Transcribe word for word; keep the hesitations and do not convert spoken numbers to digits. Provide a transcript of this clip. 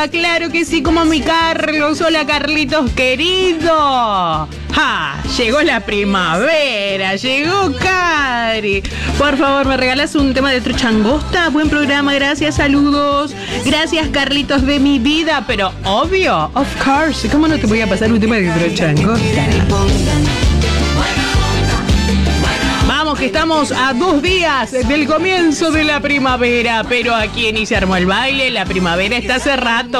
arriba, claro que sí, como mi Carlos. Hola, Carlitos querido. ¡Ja! Llegó la primavera, llegó Cari. Por favor, ¿me regalas un tema de trucha angosta? Buen programa, gracias, saludos. Gracias, Carlitos de mi vida, pero obvio, of course, ¿cómo no te voy a pasar un tema de trucha angosta? Vamos, que estamos a dos días del comienzo de la primavera, pero aquí en Y se armó el baile, la primavera está hace rato.